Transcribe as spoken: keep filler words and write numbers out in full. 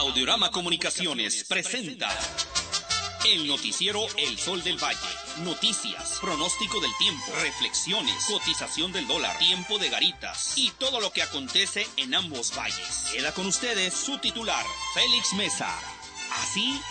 Audiorama Comunicaciones presenta el noticiero El Sol del Valle. Noticias, pronóstico del tiempo, reflexiones, cotización del dólar, tiempo de garitas y todo lo que acontece en ambos valles. Queda con ustedes su titular, Félix Mesa. Así